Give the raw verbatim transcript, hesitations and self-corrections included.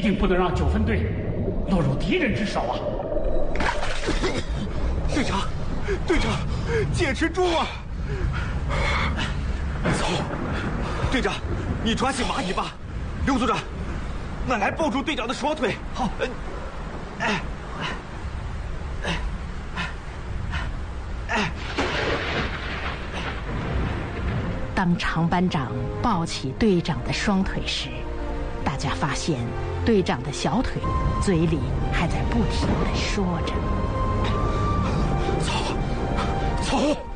定不能让九分队落入敌人之手啊！ 队长，队长，戒持住啊！走，队长，你抓紧蚂蚁吧。刘组长，那来抱住队长的双腿。好。哎。 当常班长抱起队长的双腿时，大家发现队长的小腿嘴里还在不停地说着：“ 走，走。”